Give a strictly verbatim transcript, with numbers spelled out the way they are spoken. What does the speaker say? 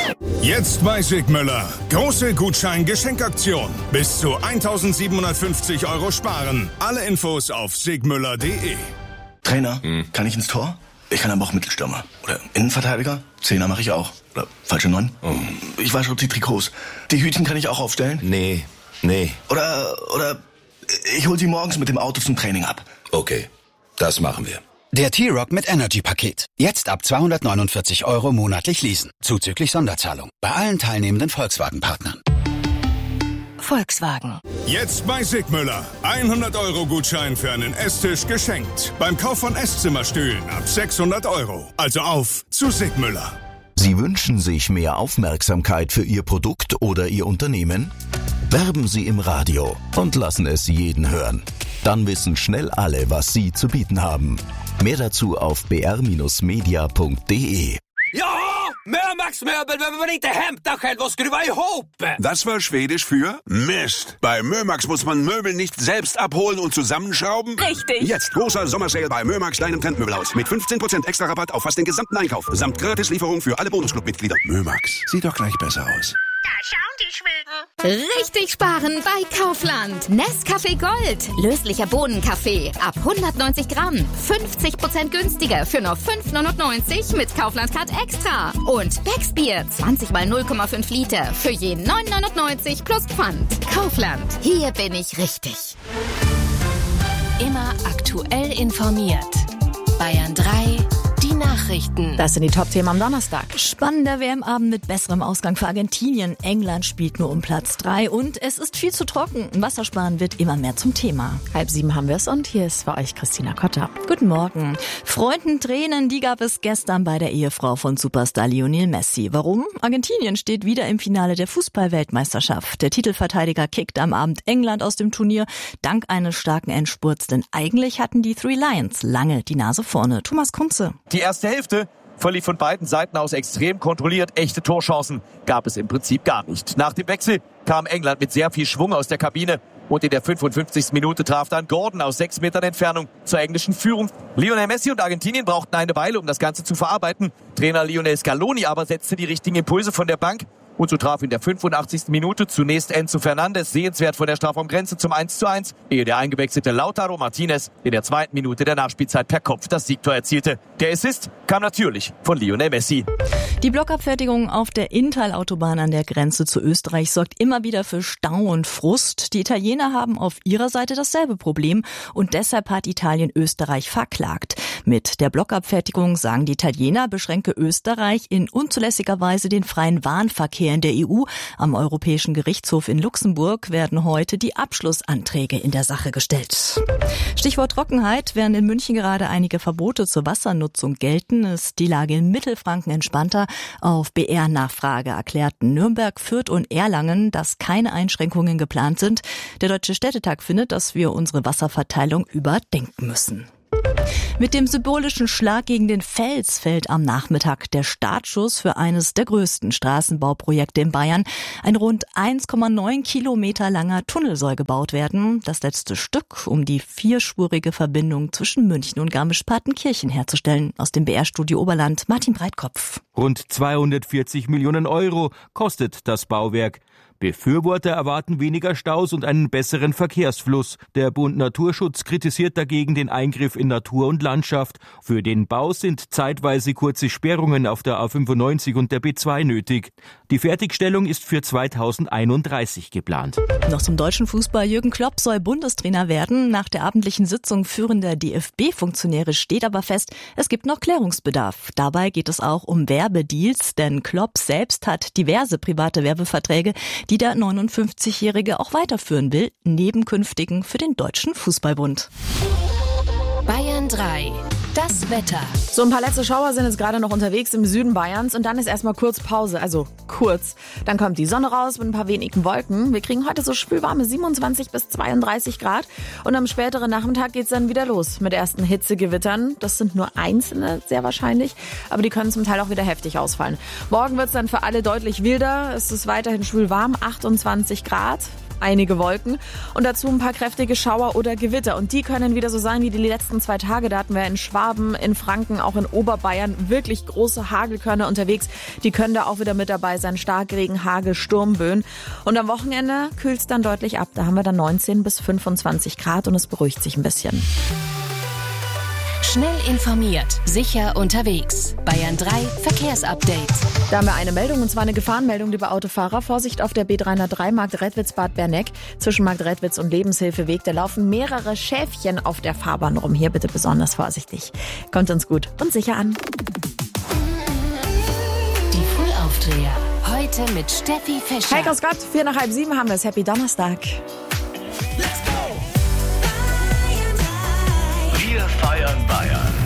Jetzt bei Sigmüller. Große Gutschein-Geschenkaktion. Bis zu eintausendsiebenhundertfünfzig Euro sparen. Alle Infos auf sigmüller punkt de. Trainer, hm. kann ich ins Tor? Ich kann aber auch Mittelstürmer. Oder Innenverteidiger? Zehner mache ich auch. Oder falsche Neun? Oh. Ich wasche die Trikots. Die Hütchen kann ich auch aufstellen? Nee, nee. Oder, oder ich hol sie morgens mit dem Auto zum Training ab. Okay, das machen wir. Der T-Rock mit Energy-Paket. Jetzt ab zweihundertneunundvierzig Euro monatlich leasen. Zuzüglich Sonderzahlung. Bei allen teilnehmenden Volkswagen-Partnern. Volkswagen. Jetzt bei Sigmüller. hundert Euro Gutschein für einen Esstisch geschenkt. Beim Kauf von Esszimmerstühlen ab sechshundert Euro. Also auf zu Sigmüller. Sie wünschen sich mehr Aufmerksamkeit für Ihr Produkt oder Ihr Unternehmen? Werben Sie im Radio und lassen es jeden hören. Dann wissen schnell alle, was Sie zu bieten haben. Mehr dazu auf b r media punkt d e. Ja, Mörmax Möbel, wenn man inte hämtar själv och skruva ihop. Das war Schwedisch für Mist. Bei Mörmax muss man Möbel nicht selbst abholen und zusammenschrauben. Richtig. Jetzt großer Sommersale bei Mörmax, deinem Trendmöbelhaus. Mit fünfzehn Prozent extra Rabatt auf fast den gesamten Einkauf. Samt Gratislieferung für alle Bonusclub-Mitglieder. Mörmax, sieht doch gleich besser aus. Da schauen die Schweden. Richtig sparen bei Kaufland. Nescafé Gold. Löslicher Bohnenkaffee. Ab hundertneunzig Gramm. fünfzig Prozent günstiger für nur fünf neunundneunzig mit Kaufland-Card Extra. Und Becksbier. zwanzig mal null Komma fünf Liter. Für je neun neunundneunzig plus Pfand. Kaufland. Hier bin ich richtig. Immer aktuell informiert. Bayern drei. Die Nachrichten. Das sind die Top-Themen am Donnerstag. Spannender W M-Abend mit besserem Ausgang für Argentinien. England spielt nur um Platz drei und es ist viel zu trocken. Wassersparen wird immer mehr zum Thema. Halb sieben haben wir es und hier ist für euch Christina Kotter. Guten Morgen. Freudentränen, die gab es gestern bei der Ehefrau von Superstar Lionel Messi. Warum? Argentinien steht wieder im Finale der Fußball-Weltmeisterschaft. Der Titelverteidiger kickt am Abend England aus dem Turnier dank eines starken Endspurts, denn eigentlich hatten die Three Lions lange die Nase vorne. Thomas Kunze. Die erste Hälfte verlief von beiden Seiten aus extrem kontrolliert. Echte Torchancen gab es im Prinzip gar nicht. Nach dem Wechsel kam England mit sehr viel Schwung aus der Kabine und in der fünfundfünfzigsten Minute traf dann Gordon aus sechs Metern Entfernung zur englischen Führung. Lionel Messi und Argentinien brauchten eine Weile, um das Ganze zu verarbeiten. Trainer Lionel Scaloni aber setzte die richtigen Impulse von der Bank. Und so traf in der fünfundachtzigsten Minute zunächst Enzo Fernandes sehenswert von der Strafraumgrenze zum eins zu eins, ehe der eingewechselte Lautaro Martinez in der zweiten Minute der Nachspielzeit per Kopf das Siegtor erzielte. Der Assist kam natürlich von Lionel Messi. Die Blockabfertigung auf der Inntal-Autobahn an der Grenze zu Österreich sorgt immer wieder für Stau und Frust. Die Italiener haben auf ihrer Seite dasselbe Problem und deshalb hat Italien Österreich verklagt. Mit der Blockabfertigung, sagen die Italiener, beschränke Österreich in unzulässiger Weise den freien Warenverkehr in der E U. Am Europäischen Gerichtshof in Luxemburg werden heute die Abschlussanträge in der Sache gestellt. Stichwort Trockenheit. Während in München gerade einige Verbote zur Wassernutzung gelten, ist die Lage in Mittelfranken entspannter. Auf B R-Nachfrage erklärten Nürnberg, Fürth und Erlangen, dass keine Einschränkungen geplant sind. Der Deutsche Städtetag findet, dass wir unsere Wasserverteilung überdenken müssen. Mit dem symbolischen Schlag gegen den Fels fällt am Nachmittag der Startschuss für eines der größten Straßenbauprojekte in Bayern. Ein rund eins Komma neun Kilometer langer Tunnel soll gebaut werden. Das letzte Stück, um die vierspurige Verbindung zwischen München und Garmisch-Partenkirchen herzustellen. Aus dem B R-Studio Oberland, Martin Breitkopf. Rund zweihundertvierzig Millionen Euro kostet das Bauwerk. Befürworter erwarten weniger Staus und einen besseren Verkehrsfluss. Der Bund Naturschutz kritisiert dagegen den Eingriff in Natur und Landschaft. Für den Bau sind zeitweise kurze Sperrungen auf der A fünfundneunzig und der B zwei nötig. Die Fertigstellung ist für zweitausendeinunddreißig geplant. Noch zum deutschen Fußball. Jürgen Klopp soll Bundestrainer werden. Nach der abendlichen Sitzung führender D F B-Funktionäre steht aber fest, es gibt noch Klärungsbedarf. Dabei geht es auch um Werbedeals, denn Klopp selbst hat diverse private Werbeverträge, die der neunundfünfzigjährige auch weiterführen will, neben künftigen für den Deutschen Fußballbund. Bayern drei. Das Wetter. So ein paar letzte Schauer sind jetzt gerade noch unterwegs im Süden Bayerns und dann ist erstmal kurz Pause, also kurz. Dann kommt die Sonne raus mit ein paar wenigen Wolken. Wir kriegen heute so schwülwarme siebenundzwanzig bis zweiunddreißig Grad und am späteren Nachmittag geht's dann wieder los mit ersten Hitzegewittern. Das sind nur einzelne, sehr wahrscheinlich, aber die können zum Teil auch wieder heftig ausfallen. Morgen wird's dann für alle deutlich wilder. Es ist weiterhin schwülwarm, achtundzwanzig Grad. einige Wolken und dazu ein paar kräftige Schauer oder Gewitter. Und die können wieder so sein wie die letzten zwei Tage. Da hatten wir in Schwaben, in Franken, auch in Oberbayern wirklich große Hagelkörner unterwegs. Die können da auch wieder mit dabei sein. Starkregen, Hagel, Sturmböen. Und am Wochenende kühlt es dann deutlich ab. Da haben wir dann neunzehn bis fünfundzwanzig Grad und es beruhigt sich ein bisschen. Schnell informiert, sicher unterwegs. Bayern drei Verkehrsupdate. Da haben wir eine Meldung, und zwar eine Gefahrenmeldung, liebe Autofahrer. Vorsicht auf der B dreihundertdrei Marktredwitz-Bad Berneck. Zwischen Marktredwitz und Lebenshilfeweg. Da laufen mehrere Schäfchen auf der Fahrbahn rum. Hier bitte besonders vorsichtig. Kommt uns gut und sicher an. Die Frühaufdreher. Heute mit Steffi Fischer. Hey, grüß Gott. Vier nach halb sieben haben wir es. Happy Donnerstag. Wir feiern Bayern.